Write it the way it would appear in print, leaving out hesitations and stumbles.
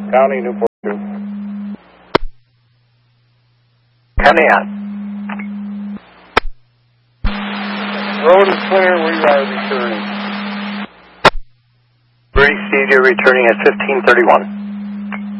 County, Newport 2. County on. Road is clear, we are returning. Received, you're returning at 1531.